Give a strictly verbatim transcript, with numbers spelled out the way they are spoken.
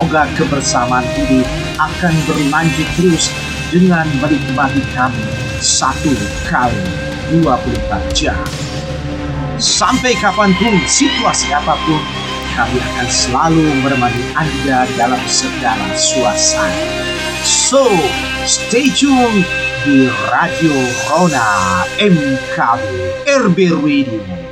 Semoga kebersamaan ini akan berlanjut terus dengan menikmati kami satu kali dua puluh empat jam. Sampai kapanpun, situasi apapun, kami akan selalu menemani Anda dalam segala suasana. So, stay tune di Radio Rona M K B R B Radio.